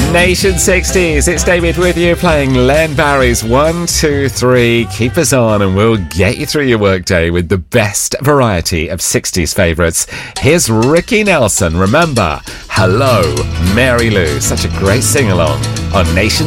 Nation 60s, it's David with you playing Len Barry's 1, 2, 3. Keep us on and we'll get you through your workday with the best variety of 60s favourites. Here's Ricky Nelson. Remember, Hello, Mary Lou. Such a great sing-along on Nation